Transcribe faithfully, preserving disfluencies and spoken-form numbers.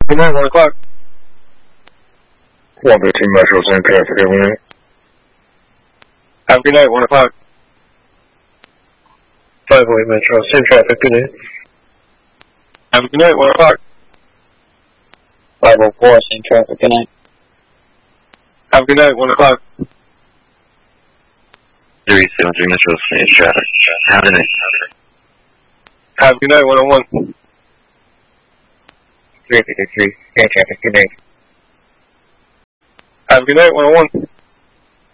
Good night, one o'clock. one fifteen Metro, same traffic, every minute. Have a good night, one o'clock. five oh eight Metro, same traffic, good night. Have a good night, one o'clock. five oh four, same traffic, good night. Have a good night, one o'clock. three seven three Metro, same traffic. Have a good night. Have a good night, one oh one. three fifty-three, same traffic, good night. Have a good night, one oh one.